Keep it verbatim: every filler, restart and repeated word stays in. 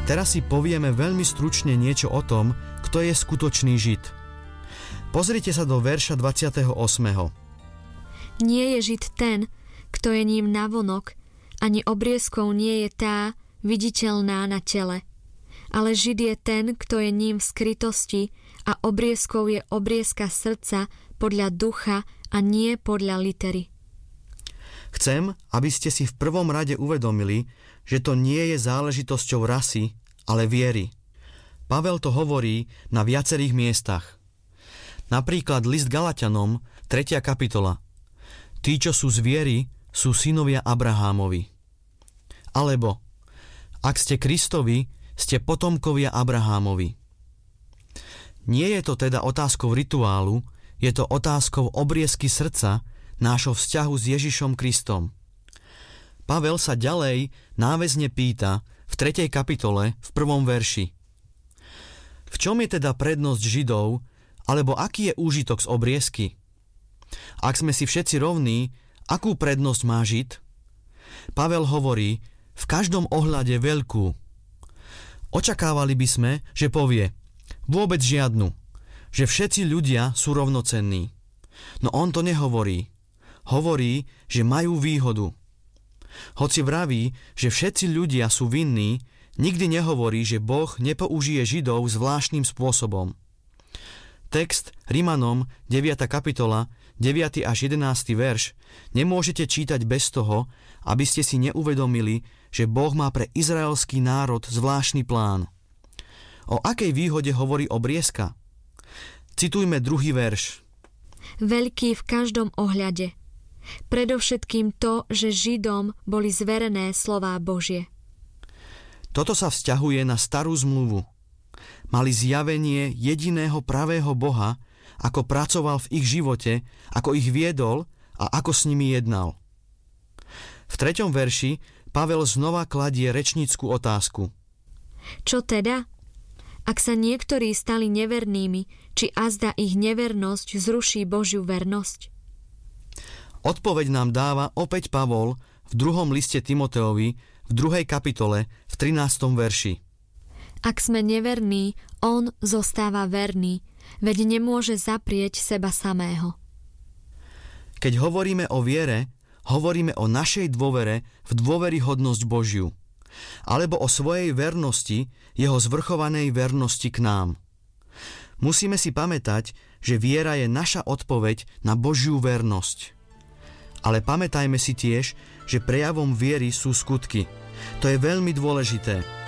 Teraz si povieme veľmi stručne niečo o tom, kto je skutočný Žid. Pozrite sa do verša dvadsiateho ôsmeho. Nie je Žid ten, kto je ním navonok, ani obriezkou nie je tá, viditeľná na tele. Ale Žid je ten, kto je ním v skrytosti a obriezkou je obriezka srdca podľa ducha a nie podľa litery. Chcem, aby ste si v prvom rade uvedomili, že to nie je záležitosťou rasy, ale viery. Pavel to hovorí na viacerých miestach. Napríklad list Galatianom, tretia kapitola. Tí, čo sú z viery, sú synovia Abrahámovi. Alebo, ak ste Kristovi, ste potomkovia Abrahámovi. Nie je to teda otázkou rituálu, je to otázkou obriezky srdca, nášho vzťahu s Ježišom Kristom. Pavel sa ďalej náväzne pýta v tretej kapitole v prvom verši. V čom je teda prednosť Židov, alebo aký je úžitok z obriezky? Ak sme si všetci rovní, akú prednosť má Žid? Pavel hovorí, v každom ohľade veľkú. Očakávali by sme, že povie, vôbec žiadnu, že všetci ľudia sú rovnocenní. No on to nehovorí. Hovorí, že majú výhodu. Hoci vraví, že všetci ľudia sú vinní, nikdy nehovorí, že Boh nepoužije Židov zvláštnym spôsobom. Text Rimanom deviata kapitola, deviaty až jedenásty verš nemôžete čítať bez toho, aby ste si neuvedomili, že Boh má pre izraelský národ zvláštny plán. O akej výhode hovorí obriezka? Citujme druhý verš. Veľký v každom ohľade. Predovšetkým to, že Židom boli zverené slová Božie. Toto sa vzťahuje na starú zmluvu. Mali zjavenie jediného pravého Boha, ako pracoval v ich živote, ako ich viedol a ako s nimi jednal. V treťom verši Pavel znova kladie rečnícku otázku. Čo teda? Ak sa niektorí stali nevernými, či azda ich nevernosť zruší Božiu vernosť? Odpoveď nám dáva opäť Pavol v druhom liste Timoteovi v druhej kapitole v trinástom verši. Ak sme neverní, on zostáva verný, veď nemôže zaprieť seba samého. Keď hovoríme o viere, hovoríme o našej dôvere v dôveryhodnosť Božiu, alebo o svojej vernosti, jeho zvrchovanej vernosti k nám. Musíme si pamätať, že viera je naša odpoveď na Božiu vernosť. Ale pamätajme si tiež, že prejavom viery sú skutky. To je veľmi dôležité.